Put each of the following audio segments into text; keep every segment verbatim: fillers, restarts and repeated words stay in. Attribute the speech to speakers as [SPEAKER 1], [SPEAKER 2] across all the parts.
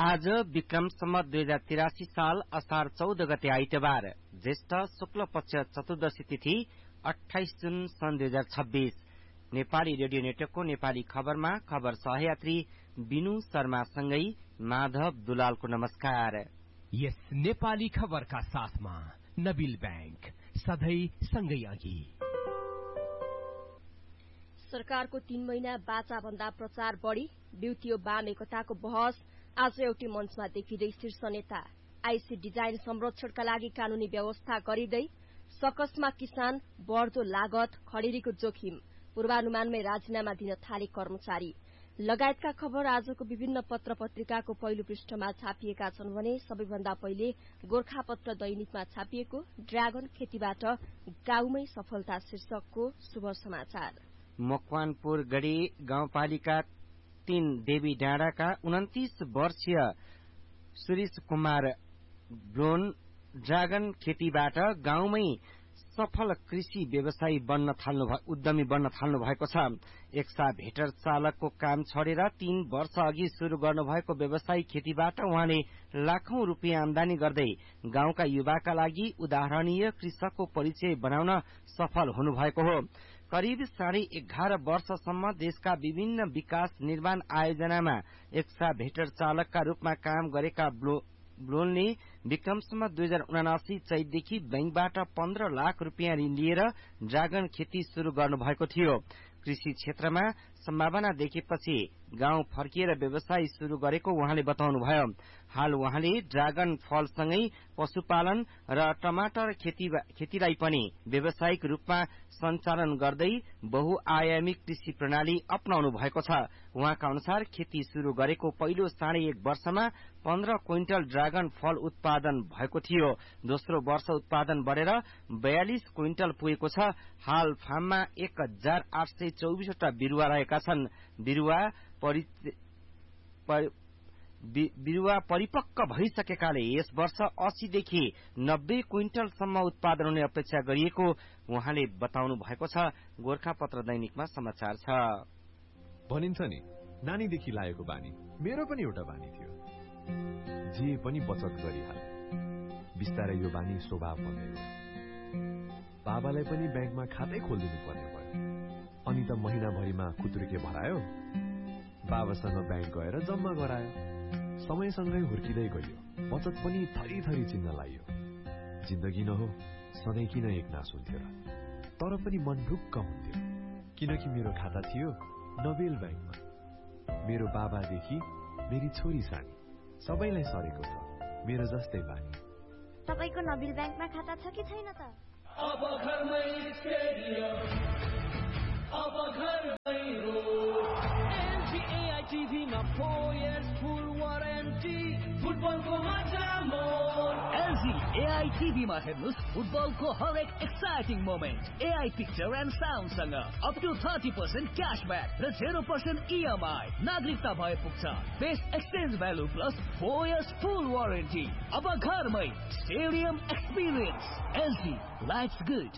[SPEAKER 1] आज विक्रम सम्वत दुई हजार तिरासी साल असार चौध गते आइतबार ज्येष्ठ शुक्ल पक्ष चतुर्दशी तिथि अठाइस जून सन् दुई हजार छब्बीस। नेपाली रेडियो नेटवर्कको नेपाली खबरमा खबर सहयात्री बिनु शर्मासँगै माधव दुलालको नमस्कार।
[SPEAKER 2] यस नेपाली खबरका साथमा नबिल बैंक सधैं सँगै अघि।
[SPEAKER 3] सरकारको तीन महिना बाचा भन्दा प्रचार बढ़ी ब्युटियो वाम एकताको बहस आज एउटै मञ्चमा देखिँदै शीर्ष नेता आईसी डिजाइन संरक्षणका लागि कानूनी व्यवस्था गरिँदै सकसमा किसान बढ़दो लागत खडेरीको जोखिम पूर्वानुमानमै राजीनामा दिन थाले कर्मचारी लगायतका खबर आजको विभिन्न पत्र पत्रिकाको पहिलो पृष्ठमा छापिएका छन् भने सबैभन्दा पहिले गोरखापत्र दैनिकमा छापिएको ड्रागन खेतीबाट गाउँमै सफलता शीर्षकको शुभ समाचार।
[SPEAKER 1] मकवानपुर गढी गाउँपालिका तीन देवी डाँडाका उन्तीस वर्षीय सुरेश कुमार ब्रोन ड्रागन खेतीबाट गाउँमै सफल कृषि व्यवसायी बन्न थाल्नु उद्यमी बन्न थाल्नु भएको छ। एक्सा भेटर चालकको काम छोडेर तीन वर्ष अघि शुरू गर्नुभएको व्यवसायिक खेतीबाट उहाँले लाखौं रुपियाँ आमदानी गर्दै गाउँका युवाका लागि उदाहरणीय कृषकको परिचय बनाउन सफल हुनुभएको हो। करिब साढे एघार वर्षसम्म देशका विभिन्न विकास निर्माण आयोजनामा एक्सा भेटर चालकका रूपमा काम गरेका ब्लोनले विक्रमसम्म दुई हजार उनासी चैतदेखि बैंकबाट पन्ध्र लाख रुपियाँ ऋण लिएर ड्रागन खेती शुरू गर्नुभएको थियो। कृषि क्षेत्रमा सम्भावना देखेपछि गाउँ फर्किएर व्यवसाय शुरू गरेको उहाँले बताउनुभयो। हाल उहाँले ड्रागन फलसँगै पशुपालन र टमाटर खेती खेतीलाई पनि व्यावसायिक रूपमा सञ्चालन गर्दै बहुआयामिक कृषि प्रणाली अपनाउनु भएको छ। उहाँका अनुसार खेती शुरू गरेको पहिलो साढे एक वर्षमा पन्ध्र क्विन्टल ड्रागन फल उत्पादन भएको थियो। दोस्रो वर्ष उत्पादन बढेर बयालिस क्विन्टल पुगेको छ। हाल फार्ममा एक हजार आठ सय चौबिसवटा बिरूवा रहेका छन्। बिरूवा परि बिरूवा परिपक्व भइसकेकाले यस वर्ष अस्सीदेखि नब्बे क्विन्टलसम्म उत्पादन हुने अपेक्षा गरिएको उहाँले बताउनु भएको छ। गोरखापत्र दैनिकमा समाचार छ।
[SPEAKER 4] भनिन्छ नि नानीदेखि लागेको बानी मेरो पनि एउटा बानी थियो, जे पनि बचत गरिहाल। बिस्तारै यो बानी स्वभाव बन्दै गयो। बाबालाई पनि ब्याङ्कमा खातै खोलिदिनु पर्ने भयो। अनि त महिनाभरिमा खुत्रुके भरायो, बाबासँग ब्याङ्क गएर जम्मा गरायो। समयसँगै हुर्किँदै गयो, बचत पनि थरी थरी चिन्न लाग्यो। जिन्दगी न हो सधैँ किन एक नास हुन्थ्यो र, तर पनि मन ढुक्क हुन्थ्यो किनकि मेरो खाता थियो नबेल ब्याङ्कमा। मेरो बाबादेखि मेरी छोरी सानी सबैलाई सरेको छ मेरो जस्तै बानी।
[SPEAKER 5] तपाईको नबेल ब्याङ्कमा खाता छ कि छैन त?
[SPEAKER 6] अब घरमै स्टेडियम, अब घरमै रोड। एलजी टिभी मा फोर इयर्स फुल वारेन्टी, फुटबलको मजा मोड।
[SPEAKER 7] एलजी एआई टिभी मा हेर्नुस् फुटबलको हरेक exciting moment. AI picture and sound सँग up to thirty percent cashback र जेरो पर्सेन्ट इएमआई। नागरिकता भए पुग्छ। Best exchange value plus four years फुल वारेन्टी। अब घरमै stadium experience. LG lives good.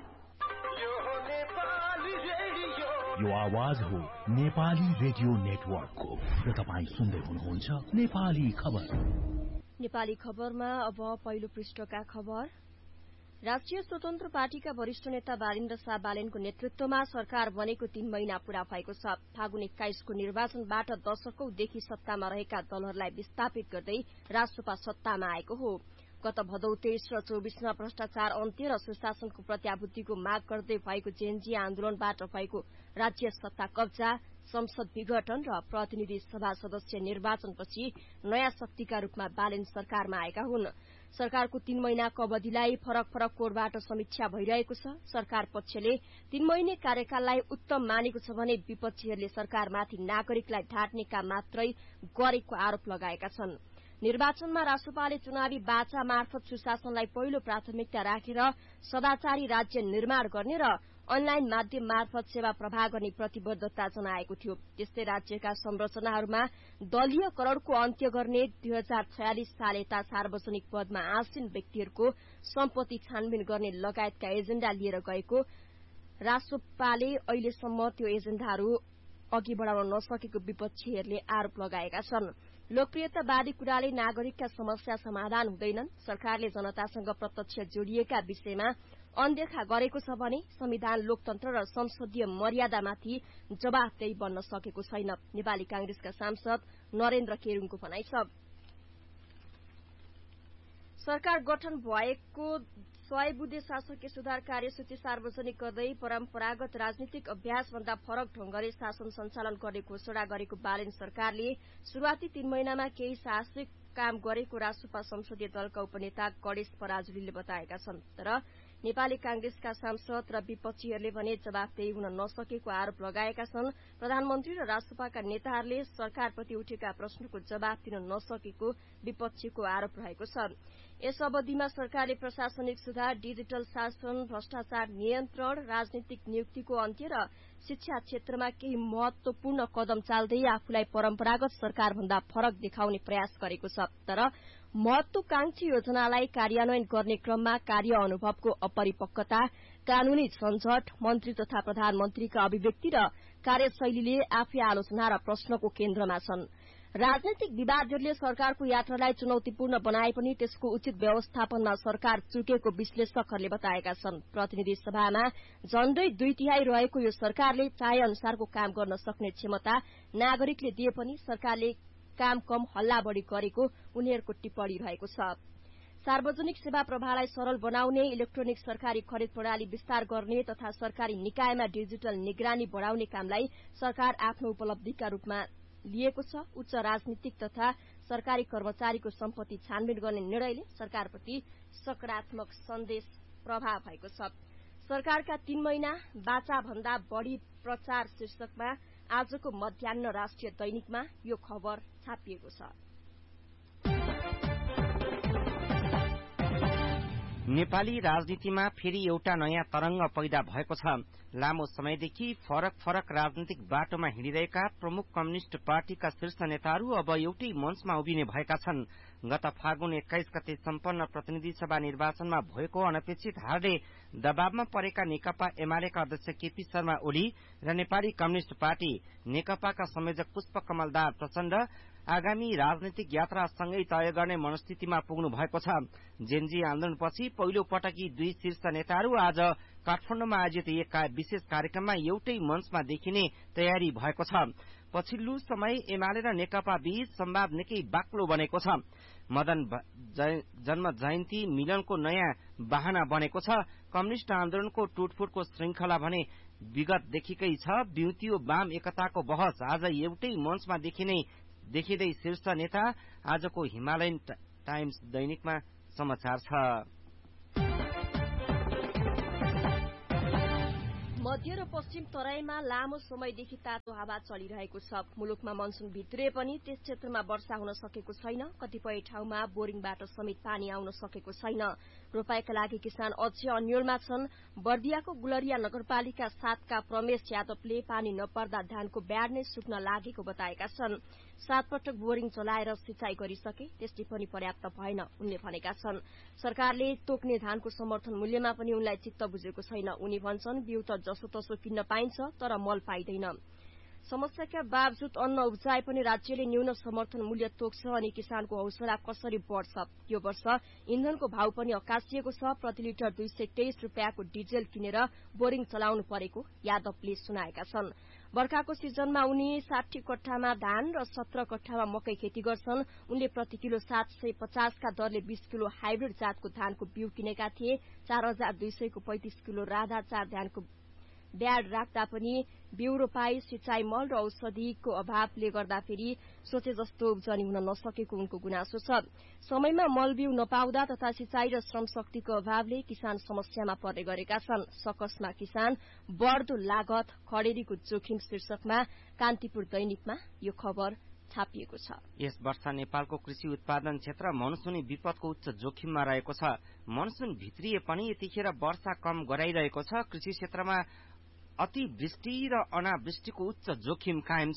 [SPEAKER 8] यो आवाज हो नेपाली रेडियो नेटवर्कको र तपाईँ सुन्दै हुनुहुन्छ नेपाली खबर।
[SPEAKER 3] नेपाली खबरमा अब पहिलो पृष्ठका खबर। राष्ट्रिय स्वतन्त्र पार्टीका वरिष्ठ नेता बालेन्द्र शाह बालेनको नेतृत्वमा सरकार बनेको तीन महिना पूरा भएको छ। फागुन एक्काइसको निर्वाचनबाट दशकौंदेखि सत्तामा रहेका दलहरूलाई विस्थापित गर्दै राष्ट्रपा सत्तामा आएको हो। गत भदौ तेइस र चौबीसमा भ्रष्टाचार अन्त्य र सुशासनको प्रत्याभूतिको माग गर्दै भएको जेएनजी आन्दोलनबाट भएको राज्य सत्ता कब्जा, संसद विघटन र प्रतिनिधि सभा सदस्य निर्वाचनपछि नयाँ शक्तिका रूपमा बालेन सरकारमा आएका हुन्। सरकारको तीन महिनाको अवधिलाई फरक फरक कोणबाट समीक्षा भइरहेको छ। सरकार पक्षले तीन महिने कार्यकाललाई उत्तम मानेको छ भने विपक्षीहरूले सरकारमाथि नागरिकलाई ढाँट्ने काम मात्रै गरेको आरोप लगाएका छन्। निर्वाचनमा राष्ट्रपाले चुनावी बाचा मार्फत सुशासनलाई पहिलो प्राथमिकता राखेर सदाचारी राज्य निर्माण गर्ने र अनलाइन माध्यम मार्फत सेवा प्रवाह गर्ने प्रतिबद्धता जनाएको थियो। त्यस्तै राज्यका संरचनाहरूमा दलीयकरणको अन्त्य गर्ने, दुई हजार छयालिस साल यता सार्वजनिक पदमा आसीन व्यक्तिहरूको सम्पत्ति छानबिन गर्ने लगायतका एजेण्डा लिएर गएको राष्ट्रपाले अहिलेसम्म त्यो एजेण्डाहरू अघि बढाउन नसकेको विपक्षीहरूले आरोप लगाएका छन्। लोकप्रियतावादी कुराले नागरिकका समस्या समाधान हुँदैनन्, सरकारले जनतासँग प्रत्यक्ष जोडिएका विषयमा अनदेखा गरेको छ भने संविधान, लोकतन्त्र र संसदीय मर्यादामाथि जवाफदेही बन्न सकेको छैन। नेपाली कांग्रेसका सांसद नरेन्द्र केरुङको भनाइ छ। सरकार गठन भएको सय बुद्धे शासकीय सुधार कार्यसूची सार्वजनिक गर्दै परम्परागत राजनीतिक अभ्यासभन्दा फरक ढंगले शासन सञ्चालन गर्ने घोषणा गरेको बालेन सरकारले शुरूआती तीन महिनामा केही साहसिक काम गरेको रासुपा संसदीय दलका उपनेता गणेश पराजुलीले बताएका छन्। तर नेपाली कांग्रेसका सांसद र विपक्षीहरूले भने जवाफदेही हुन नसकेको आरोप लगाएका छन्। प्रधानमन्त्री र रासुपाका नेताहरूले सरकारप्रति उठेका प्रश्नको जवाफ दिन नसकेको विपक्षीको आरोप रहेको छ। यस अवधिमा सरकारले प्रशासनिक सुधार, डिजिटल शासन, भ्रष्टाचार नियन्त्रण, राजनीतिक नियुक्तिको अन्त्य र शिक्षा क्षेत्रमा केही महत्वपूर्ण कदम चाल्दै आफूलाई परम्परागत सरकारभन्दा फरक देखाउने प्रयास गरेको छ। तर महत्वाकांक्षी योजनालाई कार्यान्वयन गर्ने क्रममा कार्य अनुभवको अपरिपक्वता, कानूनी झन्झट, मन्त्री तथा प्रधानमन्त्रीका अभिव्यक्ति र कार्यशैलीले आफै आलोचना र प्रश्नको केन्द्रमा छन्। राजनैतिक विवादहरूले सरकारको यात्रालाई चुनौतीपूर्ण बनाए पनि त्यसको उचित व्यवस्थापनमा सरकार चुकेको विश्लेषकहरूले बताएका छन्। प्रतिनिधि सभामा झण्डै दुई तिहाई रहेको यो सरकारले चाहे अनुसारको काम गर्न सक्ने क्षमता नागरिकले दिए पनि सरकारले काम कम हल्ला बढ़ी गरेको उनीहरूको टिप्पणी रहेको छ। सार्वजनिक सेवा प्रवाहलाई सरल बनाउने, इलेक्ट्रोनिक सरकारी खरिद प्रणाली विस्तार गर्ने तथा सरकारी निकायमा डिजिटल निगरानी बढ़ाउने कामलाई सरकार आफ्नो उपलब्धिका रूपमा लिएको छ। उच्च राजनीतिक तथा सरकारी कर्मचारीको सम्पत्ति छानबिन गर्ने निर्णयले सरकारप्रति सकारात्मक सन्देश प्रभाव भएको छ। सरकारका तीन महिना बाचा भन्दा बढ़ी प्रचार शीर्षकमा आजको मध्याह्न राष्ट्रिय दैनिकमा यो खबर छापिएको छ।
[SPEAKER 1] नेपाली राजनीतिमा फेरि एउटा नयाँ तरंग पैदा भएको छ। लामो समयदेखि फरक फरक राजनीतिक बाटोमा हिँडिरहेका प्रमुख कम्युनिष्ट पार्टीका शीर्ष नेताहरू अब एउटै मञ्चमा उभिने भएका छन्। गत फागुन एक्काइस गते सम्पन्न प्रतिनिधि सभा निर्वाचनमा भएको अनपेक्षित हारले दबावमा परेका नेकपा एमालेका अध्यक्ष केपी शर्मा ओली र नेपाली कम्युनिष्ट पार्टी नेकपाका संयोजक पुष्पकमल दाहाल प्रचण्ड आगामी राजनीतिक यात्रा सँगै तय गर्ने मनस्थितिमा पुग्नु भएको छ। जेनजी आन्दोलनपछि पहिलो पटक दुई शीर्ष नेताहरू आज काठमाडौँमा आयोजित एक विशेष कार्यक्रममा एउटै मञ्चमा देखिने तयारी भएको छ। पछिल्लो समय एमाले र नेकपा बीच संवाद निकै बाक्लो बनेको छ। मदन जन्म जयन्ती मिलनको नयाँ बहाना बनेको छ। कम्युनिष्ट आन्दोलनको टुटफुटको श्रृंखला भने विगतदेखिकै छ। बिउतियो वाम एकताको बहस आज एउटै मञ्चमा देखिने देखिँदै शीर्ष नेता आजको हिमालयन टाइम्स दैनिकमा समाचार छ।
[SPEAKER 3] मध्य र पश्चिम तराईमा लामो समयदेखि तातो हावा चलिरहेको छ। मुलुकमा मनसुन भित्रिए पनि त्यस क्षेत्रमा वर्षा हुन सकेको छैन। कतिपय ठाउँमा बोरिङबाट समेत पानी आउन सकेको छैन। रोपाईका लागि किसान अझै अन्योलमा छन्। बर्दियाको गुलरिया नगरपालिका सातका प्रमेश यादवले पानी नपर्दा धानको ब्याड नै सुक्न लागेको बताएका छन्। सात पटक बोरिङ चलाएर सिंचाई गरिसके, त्यसले पनि पर्याप्त भएन उनले भनेका छन्। सरकारले तोक्ने धानको समर्थन मूल्यमा पनि उनलाई चित्त बुझेको छैन। उनी भन्छन् बिउ त जसोतसो किन्न पाइन्छ तर मल पाइँदैन। समस्याका बावजुद अन्न उब्जाए पनि राज्यले न्यून समर्थन मूल्य तोक्छ अनि किसानको हौसला कसरी बढ्छ। यो वर्ष इन्धनको भाव पनि अकासिएको छ। प्रति लिटर दुई सय तेइस रूपियाँको डिजेल किनेर बोरिङ चलाउनु परेको यादवले सुनाएका छन्। बर्खाको सिजनमा उनी साठी कट्ठामा धान र सत्र कट्ठामा मकै खेती गर्छन्। उनले प्रति किलो सात सय पचासका दरले बीस किलो हाइब्रिड जातको धानको बिउ किनेका थिए। चार हजार दुई सयको पैंतिस किलो राधा चार धानको ब्याड राख्दा पनि बिउ रोपाई, सिंचाई, मल र औषधिको अभावले गर्दा फेरि सोचे जस्तो उब्जनी हुन नसकेको उनको गुनासो छ। समयमा मल बिउ नपाउँदा तथा सिंचाई र श्रम शक्तिको अभावले किसान समस्यामा पर्ने गरेका छन्। सकसमा किसान, बढ्दो लागत, खडेरीको जोखिम शीर्षकमा कान्तिपुर दैनिकमा यो खबर छापिएको छ।
[SPEAKER 1] यस वर्ष नेपालको कृषि उत्पादन क्षेत्र मनसुनी विपदको उच्च जोखिममा रहेको छ। मनसुन भित्रिए पनि यतिखेर वर्षा कम गराइरहेको छ। कृषि क्षेत्रमा अतिवृष्टि र अनावृष्टिको उच्च जोखिम कायम छ।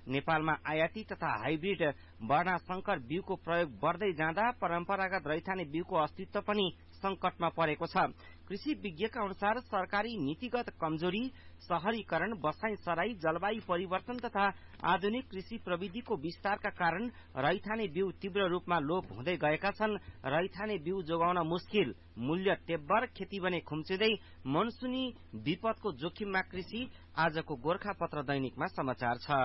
[SPEAKER 1] नेपालमा आयाती तथा हाइब्रिड वर्णाशंकर बिउको प्रयोग बढ्दै जाँदा परम्परागत रैथाने बिउको अस्तित्व पनि संकटमा परेको छ। कृषि विज्ञका अनुसार सरकारी नीतिगत कमजोरी, शहरीकरण, बसाई सराई, जलवायु परिवर्तन तथा आधुनिक कृषि प्रविधिको विस्तारका कारण रैथाने बिउ तीव्र रूपमा लोप हुँदै गएका छन्। रैथाने बिउ जोगाउन मुस्किल, मूल्य टेब्बर, खेती भने खुम्चिँदै मनसुनी विपदको जोखिममा कृषि। आजको गोरखापत्र दैनिकमा समाचार छ।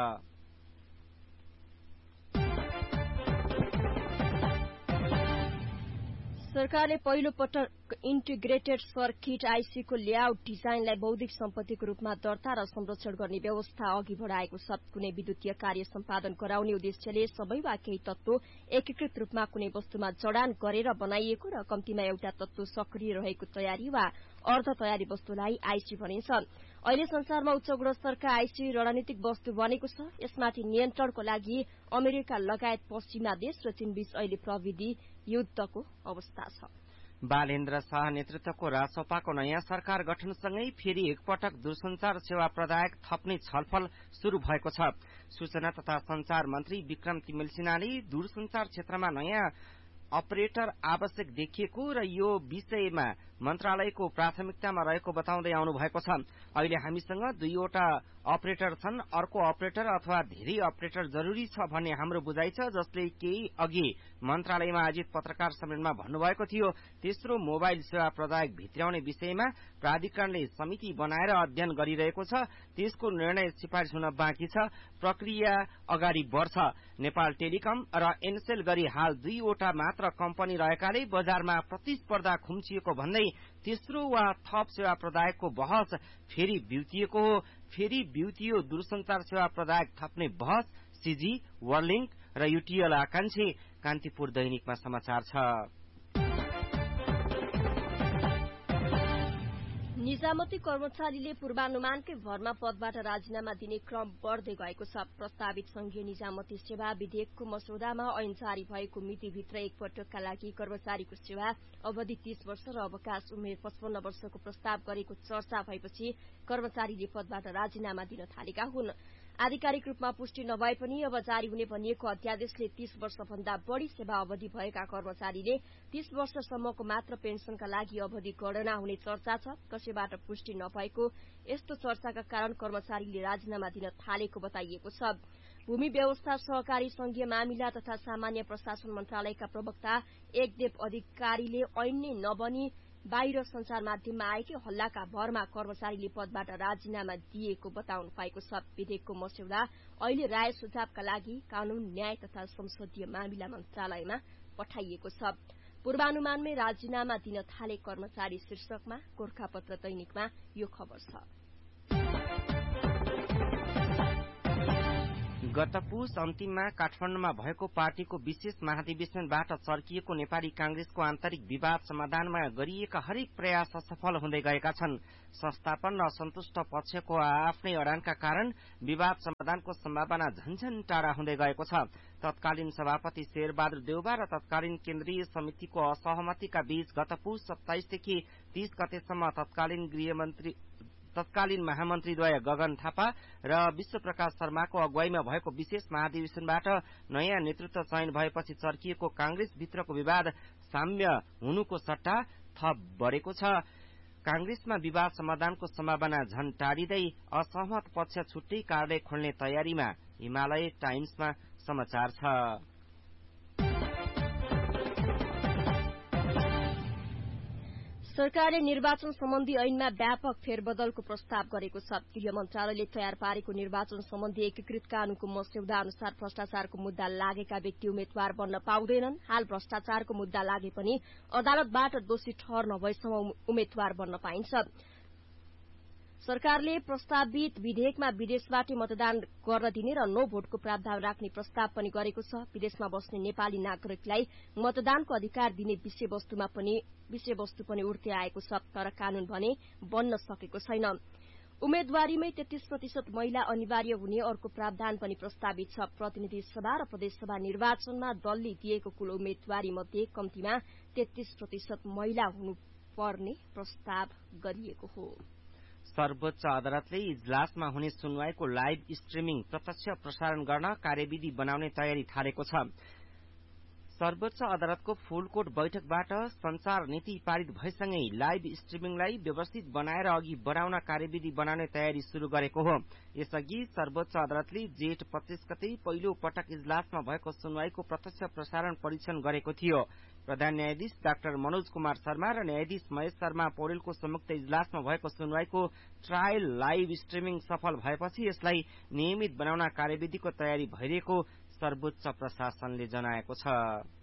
[SPEAKER 3] सरकारले पहिलो पटक इन्टिग्रेटेड सर्किट आईसी को लेआउट डिजाइनलाई बौद्धिक सम्पत्तिको रूपमा दर्ता र संरक्षण गर्ने व्यवस्था अघि बढाएको छ। कुनै विद्युतीय कार्य सम्पादन गराउने उद्देश्यले सबै वा केही तत्व एकीकृत रूपमा कुनै वस्तुमा जडान गरेर बनाइएको र कम्तीमा एउटा तत्व सक्रिय रहेको तयारी वा अर्ध तयारी वस्तुलाई आईसी भनिन्छ। अहिले संसारमा उच्च गुणस्तरका आईसी रणनीतिक वस्तु बनेको छ। यसमाथि नियन्त्रणको लागि अमेरिका लगायत पश्चिमा देश र चीनबीच अहिले प्रविधि युद्धको अवस्था छ।
[SPEAKER 1] बालेन्द्र शाह नेतृत्वको रासपाको नयाँ सरकार गठनसँगै फेरि एकपटक दूरसञ्चार सेवा प्रदायक थप्ने छलफल शुरू भएको छ। सूचना तथा संचार मन्त्री विक्रम तिमिल सिन्हाले दूरसञ्चार क्षेत्रमा नयाँ अपरेटर आवश्यक देखिएको र यो विषयमा मन्त्रालयको प्राथमिकतामा रहेको बताउँदै आउनु भएको छ। अहिले हामीसँग दुईवटा अपरेटर छन्, अर्को अपरेटर अथवा धेरै अपरेटर जरुरी छ भन्ने हाम्रो बुझाइ छ, जसले केही अघि मन्त्रालयमा आयोजित पत्रकार सम्मेलनमा भन्नुभएको थियो। तेस्रो मोबाइल सेवा प्रदायक भित्र्याउने विषयमा प्राधिकरणले समिति बनाएर अध्ययन गरिरहेको छ। त्यसको निर्णय सिफारिस हुन बाँकी छ। प्रक्रिया अगाडि बढ्छ। नेपाल टेलिकम र एनसेल गरी हाल दुईवटा मात्र कम्पनी रहेकाले बजारमा प्रतिस्पर्धा खुम्चिएको भन्दै तेस्रो वा थप सेवा प्रदायकको बहस फेरि बिउतिएको हो। फेरि बिउतियो दूरसञ्चार सेवा प्रदायक थप्ने बहस। सीजी, वर्लिंक र युटीएल आकांक्षी। कान्तिपुर दैनिकमा समाचार छ।
[SPEAKER 3] निजामती कर्मचारीले पूर्वानुमानकै भरमा पदबाट राजीनामा दिने क्रम बढ्दै गएको छ। प्रस्तावित संघीय निजामती सेवा विधेयकको मसौदामा ऐन जारी भएको मितिभित्र एकपटकका लागि कर्मचारीको सेवा अवधि तीस वर्ष र अवकाश उमेर पचपन्न वर्षको प्रस्ताव गरेको चर्चा भएपछि कर्मचारीले पदबाट राजीनामा दिन थालेका हुन्। आधिकारिक रूपमा पुष्टि नभए पनि अब जारी हुने भनिएको अध्यादेशले तीस वर्षभन्दा बढ़ी सेवा अवधि भएका कर्मचारीले तीस वर्षसम्मको मात्र पेन्सनका लागि अवधि गणना हुने चर्चा छ। कसैबाट पुष्टि नभएको यस्तो चर्चाका कारण कर्मचारीले राजीनामा दिन थालेको बताइएको छ। भूमि व्यवस्था, सहकारी, संघीय मामिला तथा सामान्य प्रशासन मन्त्रालयका प्रवक्ता एकदेव अधिकारीले ऐन नै नबनी बाहिर संचार माध्यममा आएकै हल्लाका भरमा कर्मचारीले पदबाट राजीनामा दिएको बताउनु भएको छ। विधेयकको मस्यौदा अहिले राय सुझावका लागि कानून, न्याय तथा संसदीय मामिला मन्त्रालयमा पठाइएको छ। पूर्वानुमानमै राजीनामा दिन थाले कर्मचारी शीर्षकमा गोरखापत्र दैनिकमा यो खबर छ।
[SPEAKER 1] गत पुस अन्तिममा काठमाडौँमा भएको पार्टीको विशेष महाधिवेशनबाट चर्किएको नेपाली कांग्रेसको आन्तरिक विवाद समाधानमा गरिएका हरेक प्रयास असफल हुँदै गएका छन्। संस्थापन र असन्तुष्ट पक्षको आफ्नै अडानका कारण विवाद समाधानको सम्भावना झन्झन टाढा हुँदै गएको छ। तत्कालीन सभापति शेरबहादुर देउबा र तत्कालीन केन्द्रीय समितिको असहमतिका बीच गत पुस सत्ताइसदेखि तीस गतेसम्म तत्कालीन गृहमन्त्री तत्कालीन महामन्त्रीद्वय गगन थापा र विश्वप्रकाश शर्माको अगुवाईमा भएको विशेष महाधिवेशनबाट नयाँ नेतृत्व चयन भएपछि चर्किएको कांग्रेस भित्रको विवाद साम्य हुनुको सट्टा थप बढेको छ। कांग्रेसमा विवाद समाधानको सम्भावना झन टाढिँदै असहमत पक्ष छुट्टै कार्यालय खोल्ने तयारीमा हिमालय टाइम्समा समाचार छ।
[SPEAKER 3] सरकारले निर्वाचन सम्बन्धी ऐनमा व्यापक फेरबदलको प्रस्ताव गरेको छ। गृह मन्त्रालयले तयार पारेको निर्वाचन सम्बन्धी एकीकृत कानूनको मस्यौदा अनुसार भ्रष्टाचारको मुद्दा लागेका व्यक्ति उम्मेद्वार बन्न पाउँदैनन्। हाल भ्रष्टाचारको मुद्दा लागे पनि अदालतबाट दोषी ठहर नभएसम्म उम्मेद्वार बन्न पाइन्छ। सरकारले प्रस्तावित विधेयकमा विदेशबाटै मतदान गर्न दिने र नो भोटको प्रावधान राख्ने प्रस्ताव पनि गरेको छ। विदेशमा बस्ने नेपाली नागरिकलाई मतदानको अधिकार दिने विषयवस्तुमा पनि विषयवस्तु पनि उठ्दै आएको छ, तर कानून भने बन्न सकेको छैन। उम्मेद्वारीमै तेत्तीस प्रतिशत महिला अनिवार्य हुने अर्को प्रावधान पनि प्रस्तावित छ। प्रतिनिधि सभा र प्रदेशसभा निर्वाचनमा दलले दिएको कुल उम्मेद्वारी मध्ये कम्तीमा तेत्तीस प्रतिशत महिला हुनुपर्ने प्रस्ताव गरिएको हो।
[SPEAKER 1] सर्वोच्च अदालतले इजलासमा हुने सुनवाईको लाइभ स्ट्रिमिङ प्रत्यक्ष प्रसारण गर्न कार्यविधि बनाउने तयारी थालेको छ। सर्वोच्च अदालतको फुलकोट बैठकबाट संचार नीति पारित भएसँगै लाइभ स्ट्रिमिङलाई व्यवस्थित बनाएर अघि बढाउन कार्यविधि बनाउने तयारी शुरू गरेको हो। यसअघि सर्वोच्च अदालतले जेठ पच्चीस गते पहिलो पटक इजलासमा भएको सुनवाईको प्रत्यक्ष प्रसारण परीक्षण गरेको थियो। प्रधान न्यायाधीश डाक्टर मनोज कुमार शर्मा र न्यायाधीश महेश शर्मा पौडेलको संयुक्त इजलासमा भएको सुनवाईको ट्रायल लाइभ स्ट्रिमिङ सफल भएपछि यसलाई नियमित बनाउन कार्यविधिको तयारी भइरहेको सर्वोच्च प्रशासनले जनाएको छ।